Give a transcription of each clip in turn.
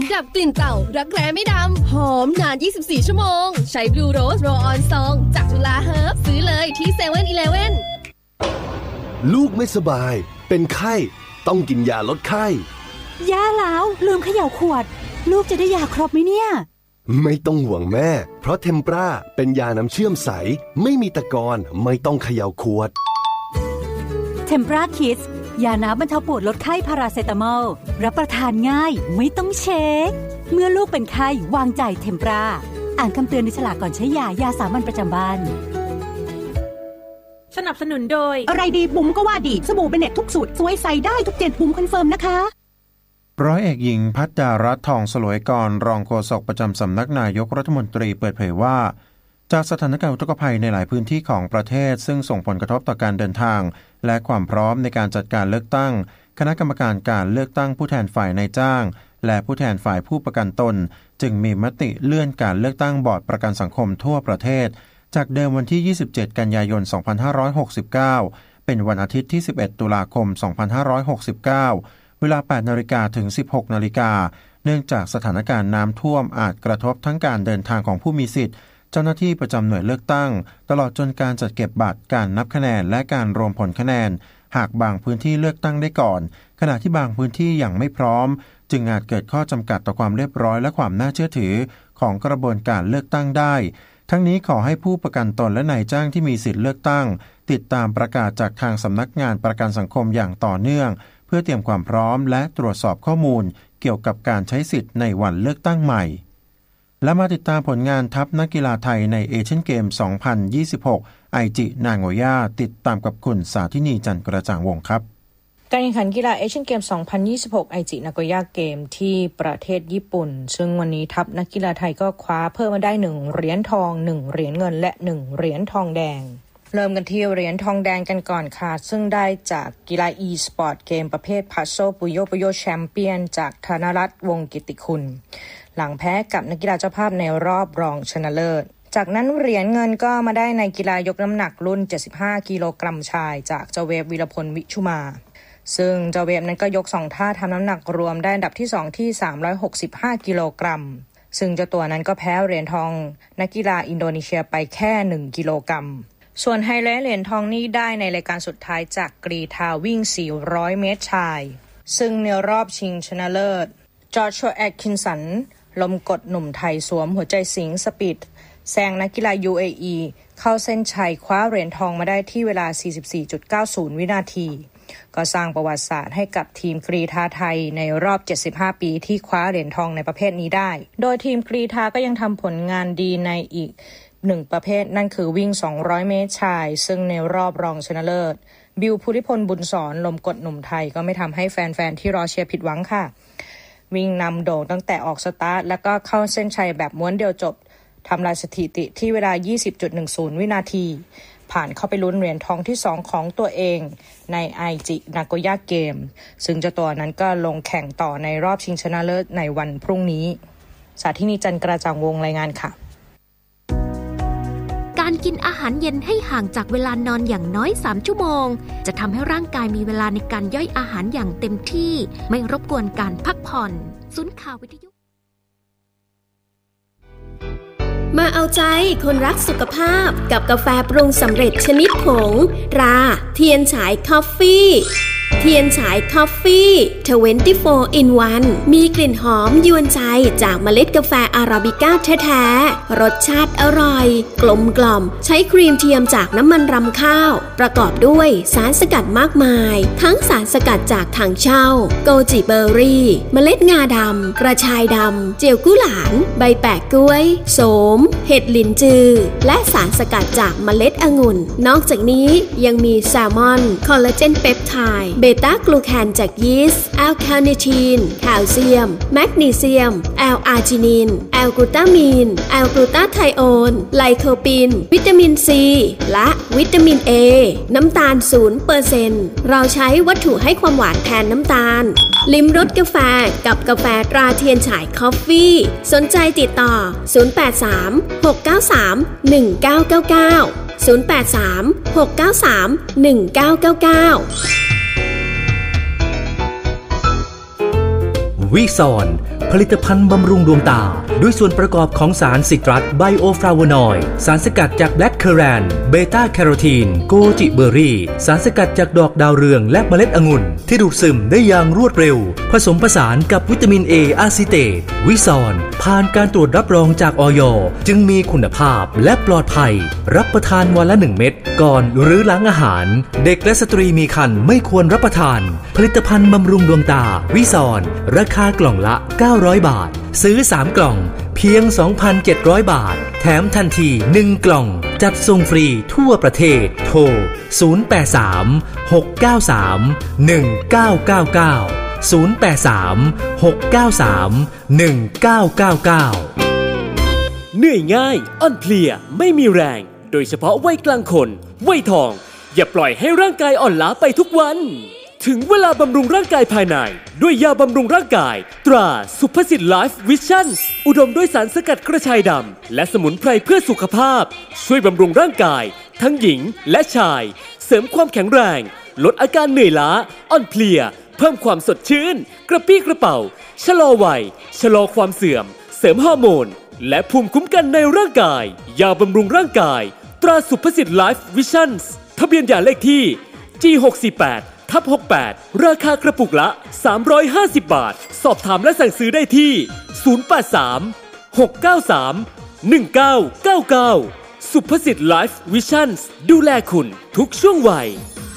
ดับกลิ่นเต่ารักแร้ไม่ดำหอมนาน24ชั่วโมงใช้ Blue Rose Roll On Song จากจุฬาเฮิร์บซื้อเลยที่ 7-Eleven ลูกไม่สบายเป็นไข้ต้องกินยาลดไข้ย่าแล้วลืมเขย่าขวดลูกจะได้ยาครบไหมเนี่ยไม่ต้องห่วงแม่เพราะเทมปราเป็นยาน้ำเชื่อมใสไม่มีตะกอนไม่ต้องเขย่าขวดเทมปราคิดยาน้ำบรรเทาปวดลดไข้พาราเซตามอลรับประทานง่ายไม่ต้องเช็คเมื่อลูกเป็นไข้วางใจเทมปราอ่านคำเตือนในฉลากก่อนใช้ยาสามัญประจำบ้านสนับสนุนโดยอะไรดีบุ๋มก็ว่าดีสบู่เบเน็ตทุกสูตรสวยใส่ได้ทุก7บุ๋มคอนเฟิร์มนะคะร้อยเอกหญิงภัทรารัตน์ทองสลวยกรรองโฆษกประจำสำนักนายกรัฐมนตรีเปิดเผยว่าจากสถานการณ์อุทกภัยในหลายพื้นที่ของประเทศซึ่งส่งผลกระทบต่อการเดินทางและความพร้อมในการจัดการเลือกตั้งคณะกรรมการการเลือกตั้งผู้แทนฝ่ายนายจ้างและผู้แทนฝ่ายผู้ประกันตนจึงมีมติเลื่อนการเลือกตั้งบอร์ดประกันสังคมทั่วประเทศจากเดิมวันที่27กันยายน2569เป็นวันอาทิตย์ที่11ตุลาคม2569เวลา 8:00 นถึง 16:00 นเนื่องจากสถานการณ์น้ำท่วมอาจกระทบทั้งการเดินทางของผู้มีสิทธิ์เจ้าหน้าที่ประจำหน่วยเลือกตั้งตลอดจนการจัดเก็บบัตรการนับคะแนนและการรวมผลคะแนนหากบางพื้นที่เลือกตั้งได้ก่อนขณะที่บางพื้นที่ยังไม่พร้อมจึงอาจเกิดข้อจำกัดต่อความเรียบร้อยและความน่าเชื่อถือของกระบวนการเลือกตั้งได้ทั้งนี้ขอให้ผู้ประกันตนและนายจ้างที่มีสิทธิเลือกตั้งติดตามประกาศจากทางสำนักงานประกันสังคมอย่างต่อเนื่องเพื่อเตรียมความพร้อมและตรวจสอบข้อมูลเกี่ยวกับการใช้สิทธิ์ในวันเลือกตั้งใหม่และมาติดตามผลงานทัพนักกีฬาไทยในเอเชียนเกม 2026 ไอจินางโอย่าติดตามกับคุณสาธินีจันทร์กระจ่างวงศ์ครับการแข่งขันกีฬาเอเชียนเกม 2026 ไอจินางโอย่าเกมที่ประเทศญี่ปุ่นซึ่งวันนี้ทัพนักกีฬาไทยก็คว้าเพิ่มมาได้1เหรียญทอง1เหรียญเงินและ1เหรียญทองแดงเริ่มกันที่เหรียญทองแดงกันก่อนค่ะซึ่งได้จากกีฬา e-sport เกมประเภท Puzzle Puyoแชมเปี้ยนจากธนรัตน์วงศ์กิตติคุณหลังแพ้กับนักกีฬาเจ้าภาพในรอบรองชนะเลิศจากนั้นเหรียญเงินก็มาได้ในกีฬายกน้ำหนักรุ่น75กิโลกรัมชายจากเจ้าเวฟวีรพลวิชุมาซึ่งเจ้าเวฟนั้นก็ยก2ท่าทำน้ำหนักรวมได้อันดับที่2ที่365กิโลกรัมซึ่งเจ้าตัวนั้นก็แพ้เหรียญทองนักกีฬาอินโดนีเซียไปแค่1กิโลกรัมส่วนไฮไลท์เหรียญทองนี้ได้ในรายการสุดท้ายจากกรีฑาวิ่ง400เมตรชายซึ่งในรอบชิงชนะเลิศจอร์จแอตคินสันลมกดหนุ่มไทยสวมหัวใจสิงสปีดแซงนักกีฬา UAE เข้าเส้นชัยคว้าเหรียญทองมาได้ที่เวลา 44.90 วินาทีก็สร้างประวัติศาสตร์ให้กับทีมกรีฑาไทยในรอบ75ปีที่คว้าเหรียญทองในประเภทนี้ได้โดยทีมกรีฑาก็ยังทำผลงานดีในอีก1ประเภทนั่นคือวิ่ง200เมตรชายซึ่งในรอบรองชนะเลิศบิวภูริพลบุญสอนลมกดหนุ่มไทยก็ไม่ทำให้แฟนๆที่รอเชียร์ผิดหวังค่ะวิ่งนำโด่งตั้งแต่ออกสตาร์ทแล้วก็เข้าเส้นชัยแบบม้วนเดียวจบทำลายสถิติที่เวลา 20.10 วินาทีผ่านเข้าไปลุ้นเหรียญทองที่2ของตัวเองในไอจินางโกย่าเกมซึ่งเจ้าตัวนั้นก็ลงแข่งต่อในรอบชิงชนะเลิศในวันพรุ่งนี้สาธินีจันทร์กระจ่างวงรายงานค่ะการกินอาหารเย็นให้ห่างจากเวลานอนอย่างน้อย3ชั่วโมงจะทำให้ร่างกายมีเวลาในการย่อยอาหารอย่างเต็มที่ไม่รบกวนการพักผ่อนศูนย์ข่าววิทยุมาเอาใจคนรักสุขภาพกับกาแฟปรุงสำเร็จชนิดผงตราเทียนฉายคอฟฟี่เทียนฉายคอฟฟี่24 in 1มีกลิ่นหอมยวนใจจากเมล็ดกาแฟอาราบิก้าแท้ๆรสชาติอร่อยกลมกล่อมใช้ครีมเทียมจากน้ำมันรำข้าวประกอบด้วยสารสกัดมากมายทั้งสารสกัดจากถังเช่าโกจิเบอร์รี่เมล็ดงาดำกระชายดำเจียวกุหลานใบแปะกล้วยโสมเห็ดหลินจือและสารสกัดจากเมล็ดองุ่นนอกจากนี้ยังมีแซลมอนคอลลาเจนเปปไทด์เบต้ากลูแคนจากยีสต์แอลคาเนทีนแคลเซียมแมกนีเซียมแอลอาร์จินินแอลกลูตามีนแอลกลูตาไทโอนไลโคปินวิตามินซีและวิตามินเอน้ำตาล 0% เราใช้วัตถุให้ความหวานแทนน้ำตาลลิ้มรสกาแฟกับกาแฟตราเทียนฉายคอฟฟี่สนใจติดต่อ083 693 1999 083 693 1999 วิซอนผลิตภัณฑ์บำรุงดวงตาด้วยส่วนประกอบของสารซิตรัสไบโอฟลาโวนอยด์สารสกัดจากแบล็กเคอแรนเบต้าแคโรทีนโกจิเบอร์รี่สารสกัดจากดอกดาวเรืองและเมล็ดองุ่นที่ดูดซึมได้อย่างรวดเร็วผสมผสานกับวิตามิน A อะซิเตตวิซอนผ่านการตรวจรับรองจากอย.จึงมีคุณภาพและปลอดภัยรับประทานวันละ1 เม็ดก่อนหรือหลังอาหารเด็กและสตรีมีครรภ์ไม่ควรรับประทานผลิตภัณฑ์บำรุงดวงตาวิซอนราคากล่องละ900 บาทซื้อ3 กล่องเพียง 2,700 บาทแถมทันที1 กล่องจัดส่งฟรีทั่วประเทศโทร 083-693-1999 เหนื่อยง่ายอ่อนเพลียไม่มีแรงโดยเฉพาะวัยกลางคนวัยทองอย่าปล่อยให้ร่างกายอ่อนล้าไปทุกวันถึงเวลาบำรุงร่างกายภายในด้วยยาบำรุงร่างกายตราสุภสิทธิ์ไลฟ์วิชั่นอุดมด้วยสารสกัดกระชายดำและสมุนไพรเพื่อสุขภาพช่วยบำรุงร่างกายทั้งหญิงและชายเสริมความแข็งแรงลดอาการเหนื่อยล้าอ่อนเพลียเพิ่มความสดชื่นกระปรี้กระเป๋าชะลอวัยชะลอความเสื่อมเสริมฮอร์โมนและภูมิคุ้มกันในร่างกายยาบำรุงร่างกายตราสุภสิทธิ์ไลฟ์วิชั่นทะเบียนยาเลขที่ G648/68 ราคากระปุกละ350 บาทสอบถามและสั่งซื้อได้ที่083-693-1999สุภสิทธิ์ไลฟ์วิชั่นดูแลคุณทุกช่วงวัย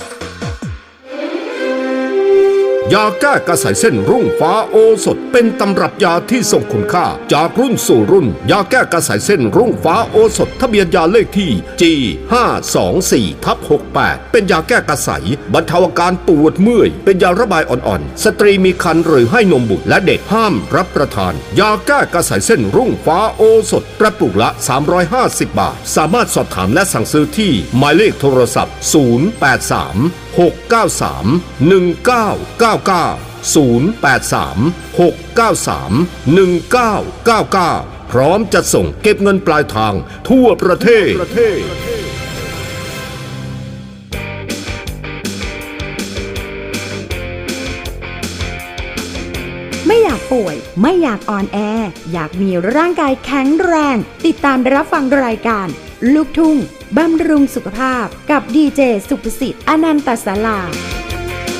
ยาแก้กระสายเส้นรุ่งฟ้าโอสถเป็นตำรับยาที่ทรงคุณค่าจากรุ่นสู่รุ่นยาแก้กระสายเส้นรุ่งฟ้าโอสถทะเบียนยาเลขที่ G524/68 เป็นยาแก้กระสายบรรเทาอาการปวดเมื่อยเป็นยาระบายอ่อนๆสตรีมีครรภ์หรือให้นมบุตรและเด็กห้ามรับประทานยาแก้กระสายเส้นรุ่งฟ้าโอสถกระปุกละ350 บาทสามารถสอบถามและสั่งซื้อที่หมายเลขโทรศัพท์083-693-1999 083-693-1999 พร้อมจัดส่งเก็บเงินปลายทางทั่วประเทศไม่อยากป่วยไม่อยากอ่อนแออยากมีร่างกายแข็งแรงติดตามรับฟังรายการลูกทุ่งบำรุงสุขภาพกับดีเจสุภสิทธิ์อนันตศาลา